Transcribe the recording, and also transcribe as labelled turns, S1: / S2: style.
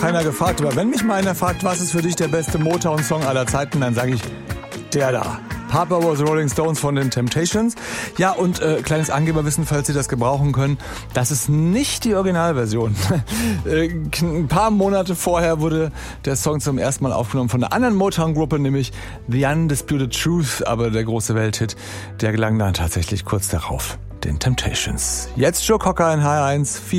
S1: keiner gefragt, aber wenn mich mal einer fragt, was ist für dich der beste Motown-Song aller Zeiten, dann sage ich, der da. Papa Was Rolling Stones von den Temptations. Ja, und kleines Angeberwissen, falls Sie das gebrauchen können, das ist nicht die Originalversion. Ein paar Monate vorher wurde der Song zum ersten Mal aufgenommen von einer anderen Motown-Gruppe, nämlich The Undisputed Truth, aber der große Welthit, der gelang dann tatsächlich kurz darauf den Temptations. Jetzt Joe Cocker in H1,